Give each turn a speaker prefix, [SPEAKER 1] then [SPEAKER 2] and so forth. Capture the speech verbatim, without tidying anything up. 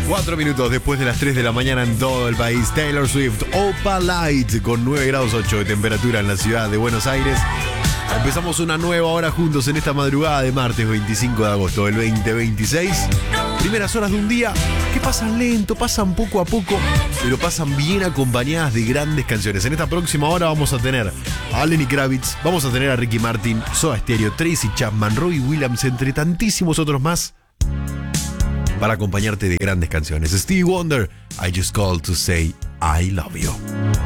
[SPEAKER 1] Cuatro minutos después de las tres de la mañana en todo el país. Taylor Swift, Opalite, con nueve grados ocho de temperatura en la ciudad de Buenos Aires. Empezamos una nueva hora juntos en esta madrugada de martes veinticinco de agosto del veinte veintiséis. Primeras horas de un día que pasan lento, pasan poco a poco, pero pasan bien acompañadas de grandes canciones. En esta próxima hora vamos a tener a Lenny Kravitz, vamos a tener a Ricky Martin, Soda Stereo, Tracy Chapman, Robbie Williams, entre tantísimos otros más, para acompañarte de grandes canciones. Stevie Wonder, I Just Called to Say I Love You.